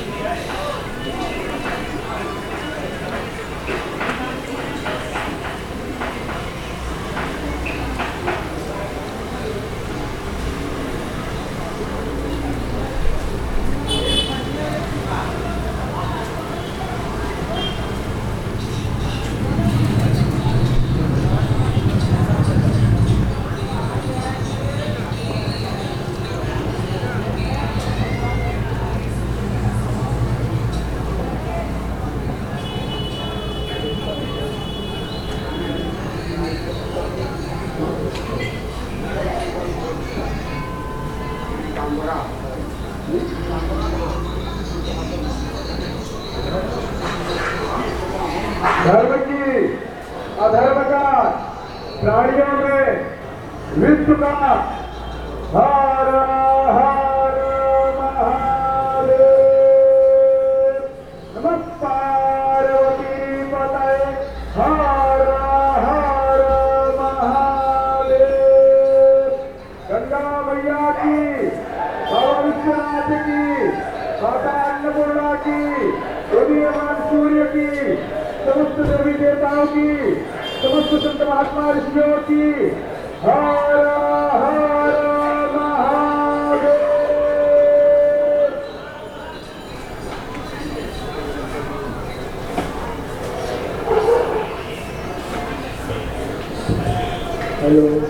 धर्म की अधर्म का प्राणियों में विश्व का हर हर महादेव। नमः पार्वती पतये हर हर महादेव। गंगा मैया की, बाबा विश्वनाथ की, माता अन्नपूर्णा की, उदीयमान सूर्य की, समस्त देवी देवताओं की, समस्त संत महात्मा ऋषियों की हर हर महादेव। हेलो